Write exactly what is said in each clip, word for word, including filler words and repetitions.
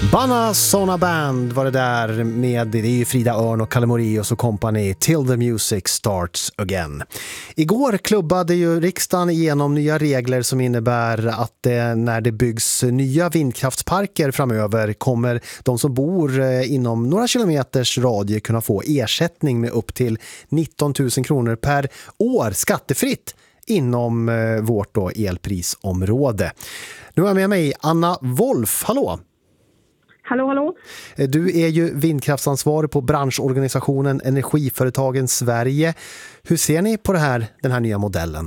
Banna Sona Band var det där med, det är ju Frida Örn och Kalle Moraeus och company, Till the Music Starts Again. Igår klubbade ju riksdagen igenom nya regler som innebär att det, när det byggs nya vindkraftsparker framöver kommer de som bor inom några kilometers radie kunna få ersättning med upp till nitton tusen kronor per år skattefritt inom vårt då elprisområde. Nu är jag med mig Anna Wolf, hallå! Hallå, hallå. Du är ju vindkraftsansvarig på branschorganisationen Energiföretagen Sverige. Hur ser ni på det här, den här nya modellen?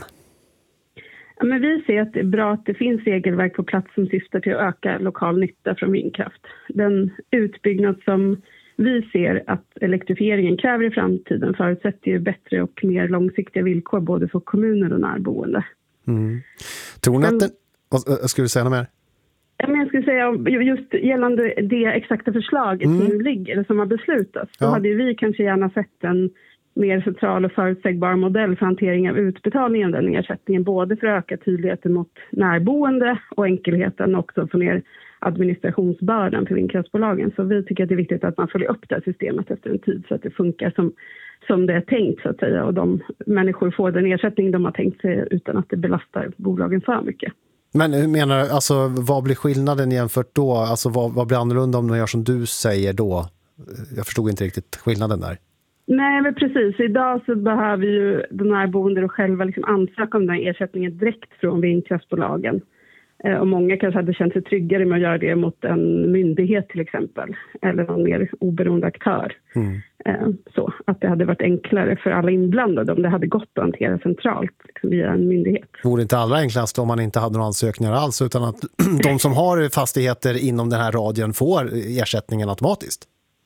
Ja, men vi ser att det är bra att det finns regelverk på plats som syftar till att öka lokal nytta från vindkraft. Den utbyggnad som vi ser att elektrifieringen kräver i framtiden förutsätter ju bättre och mer långsiktiga villkor både för kommuner och närboende. Mm. Tror ni att den... Vad skulle du säga något mer? Men jag skulle säga just gällande det exakta förslaget mm. som ligger eller som har beslutats så ja. hade vi kanske gärna sett en mer central och förutsägbar modell för hantering av utbetalningen av den ersättningen både för att öka tydligheten mot närboende och enkelheten och också få ner administrationsbördan för vindkraftsbolagen. Så vi tycker att det är viktigt att man följer upp det här systemet efter en tid så att det funkar som, som det är tänkt så att säga och de människor får den ersättning de har tänkt sig utan att det belastar bolagen för mycket. Men hur menar du, alltså vad blir skillnaden jämfört då? Alltså vad, vad blir annorlunda om man gör som du säger då? Jag förstod inte riktigt skillnaden där. Nej, men precis. Idag så behöver ju de närboende själva liksom ansöka om den här ersättningen direkt från vindkraftsbolagen. Och många kanske hade känt sig tryggare med att göra det mot en myndighet till exempel. Eller någon mer oberoende aktör. Mm. Så att det hade varit enklare för alla inblandade om det hade gått att hantera centralt liksom via en myndighet. Vore inte allra enklast om man inte hade några ansökningar alls utan att de som har fastigheter inom den här radien får ersättningen automatiskt?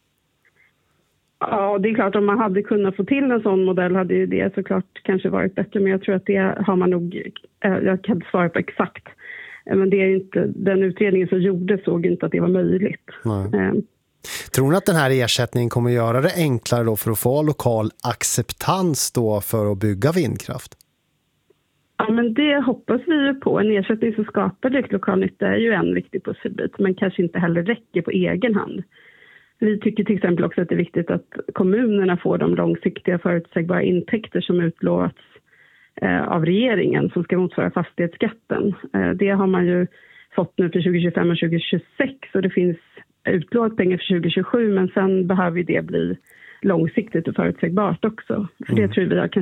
Ja, det är klart om man hade kunnat få till en sån modell hade ju det såklart kanske varit bättre. Men jag tror att det har man nog, jag kan inte svara på exakt. Men det är inte, den utredningen som gjordes såg inte att det var möjligt. Nej. Tror ni att den här ersättningen kommer göra det enklare då för att få lokal acceptans då för att bygga vindkraft? Ja, men det hoppas vi ju på. En ersättning som skapar direkt lokal nytta är ju en viktig pusselbit men kanske inte heller räcker på egen hand. Vi tycker till exempel också att det är viktigt att kommunerna får de långsiktiga förutsägbara intäkter som utlovats eh, av regeringen som ska motsvara fastighetsskatten. Eh, det har man ju fått nu för tjugo tjugofem och tjugo tjugosex och det finns utlovat pengar för tjugo tjugosju men sen behöver det bli långsiktigt och förutsägbart också. För mm. det tror vi har